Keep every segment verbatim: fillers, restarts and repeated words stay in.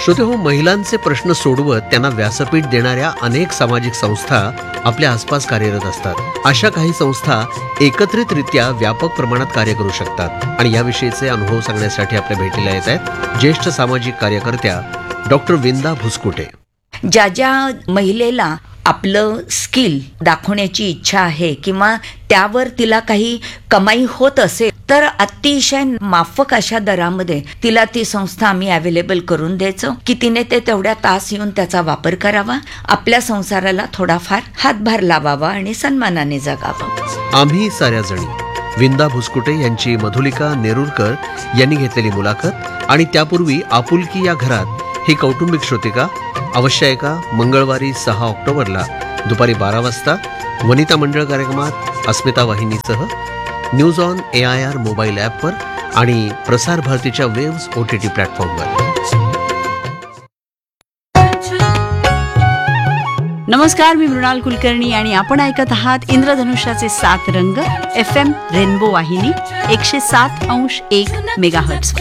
श्रोते हो, महिलांचे प्रश्न सोडवत त्यांना व्यासपीठ देणाऱ्या अनेक सामाजिक संस्था आपल्या आसपास कार्यरत असतात. अशा काही संस्था एकत्रितरित्या व्यापक प्रमाणात कार्य करू शकतात आणि याविषयीचे अनुभव सांगण्यासाठी आपल्या भेटीला येत आहेत ज्येष्ठ सामाजिक कार्यकर्त्या डॉक्टर विंदा भुसकुटे. ज्या ज्या महिलेला आपलं स्किल दाखवण्याची इच्छा आहे किंवा त्यावर तिला काही कमाई होत असेल तर अतिशय माफक अशा दरामध्ये तिला ती संस्था आम्ही अवेलेबल करून द्यायचो की तिने ते तेवढ्या तास येऊन त्याचा वापर करावा, आपल्या संसाराला थोडाफार हातभार लावावा आणि सन्मानाने जगावं. आम्ही साऱ्या जणी विंदा भुसकुटे यांची मधुलिका नेरुरकर यांनी घेतलेली मुलाखत आणि त्यापूर्वी आपुलकी या घरात ही कौटुंबिक श्रोतिका अवश्य ऐका. मंगळवारी सहा ऑक्टोबरला दुपारी बारा वाजता वनिता मंडळ कार्यक्रमात अस्मिता वाहिनीसह news on A I R mobile ॲपवर आणि प्रसार भारतीच्या वेव्स ओ टी टी प्लॅटफॉर्मवर. नमस्कार, मी मृणाल कुलकर्णी आणि आपण ऐकत आहात इंद्रधनुष्याचे सात रंग एफ एम रेनबो वाहिनी एकशे सात अंश एक मेगाहर्ट्ज.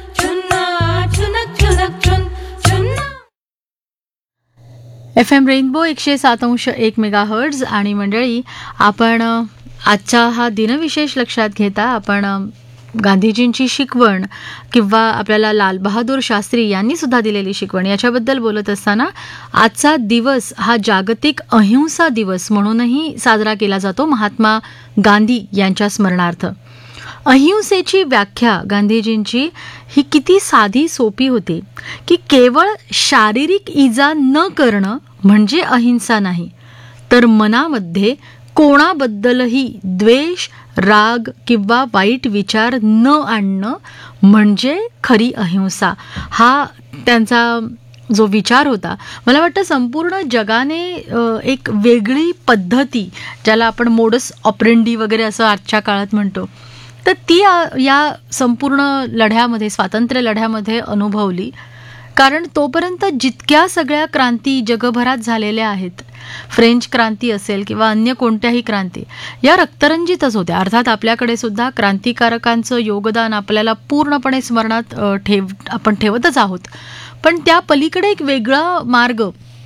एफ एम रेनबो एकशे सात अंश एक मेगाहर्ट्ज. आणि मंडळी, आपण आजचा हा दिनविशेष लक्षात घेता आपण गांधीजींची शिकवण किंवा आपल्याला लाल बहादूर शास्त्री यांनी सुद्धा दिलेली शिकवण याच्याबद्दल बोलत असताना आजचा दिवस हा जागतिक अहिंसा दिवस म्हणूनही साजरा केला जातो महात्मा गांधी यांच्या स्मरणार्थ. अहिंसेची व्याख्या गांधीजींची ही किती साधी सोपी होती की केवळ शारीरिक इजा न करणं म्हणजे अहिंसा नाही, तर मनामध्ये कोणाबद्दलही द्वेष, राग किंवा वाईट विचार न आणणं म्हणजे खरी अहिंसा. हा त्यांचा जो विचार होता. मला वाटतं संपूर्ण जगाने एक वेगळी पद्धती, ज्याला आपण मोडस ऑपरेंडी वगैरे असं आजच्या काळात म्हणतो, तर ती या संपूर्ण लढ्यामध्ये, स्वातंत्र्य लढ्यामध्ये अनुभवली. कारण तोपर्यंत जितक्या सगळ्या क्रांती जगभरात झालेल्या आहेत, फ्रेंच क्रांती असेल किंवा अन्य कोणत्याही क्रांती, या रक्तरंजितच होत्या. अर्थात आपल्याकडे सुद्धा क्रांतिकारकांचं योगदान आपल्याला पूर्णपणे स्मरणात ठेव आपण ठेवतच आहोत. पण त्या पलीकडे एक वेगळा मार्ग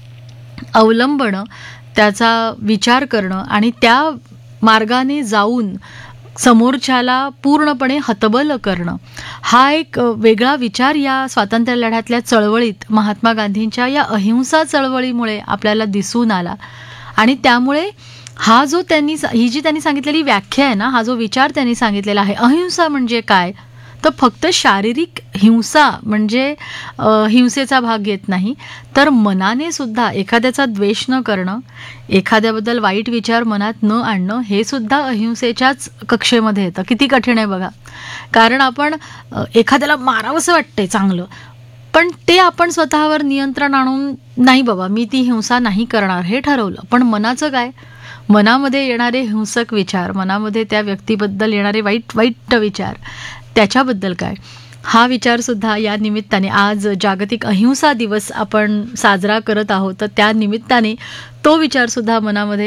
अवलंबणं, त्याचा विचार करणं आणि त्या मार्गाने जाऊन समोरच्याला पूर्णपणे हतबल करणं, हा एक वेगळा विचार या स्वातंत्र्य लढ्यातल्या चळवळीत महात्मा गांधींच्या या अहिंसा चळवळीमुळे आपल्याला दिसून आला. आणि त्यामुळे हा जो त्यांनी ही जी त्यांनी सांगितलेली व्याख्या आहे ना, हा जो विचार त्यांनी सांगितलेला आहे अहिंसा म्हणजे काय, तर फक्त शारीरिक हिंसा म्हणजे हिंसेचा भाग येत नाही, तर मनाने सुद्धा एखाद्याचा द्वेष न करणं, एखाद्याबद्दल वाईट विचार मनात न आणणं, हे सुद्धा अहिंसेच्याच कक्षेमध्ये येतं. किती कठीण आहे बघा. कारण आपण एखाद्याला मारावंसं वाटतंय चांगलं, पण ते आपण स्वतःवर नियंत्रण आणून नाही बाबा मी ती हिंसा नाही करणार हे ठरवलं, पण मनाचं काय, मनामध्ये येणारे हिंसक विचार, मनामध्ये त्या व्यक्तीबद्दल येणारे वाईट वाईट विचार, त्याच्याबद्दल काय, हा विचारसुद्धा या निमित्ताने आज जागतिक अहिंसा दिवस आपण साजरा करत आहोत, तर त्या निमित्ताने तो विचारसुद्धा मनामध्ये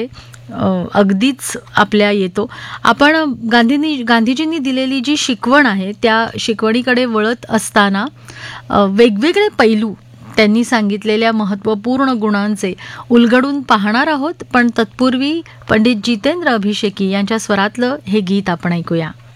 अगदीच आपल्या येतो. आपण गांधींनी गांधीजींनी दिलेली जी शिकवण आहे त्या शिकवणीकडे वळत असताना वेगवेगळे पैलू, त्यांनी सांगितलेल्या महत्त्वपूर्ण गुणांचे उलगडून पाहणार आहोत. पण तत्पूर्वी पंडित जितेंद्र अभिषेकी यांच्या स्वरातलं हे गीत आपण ऐकूया.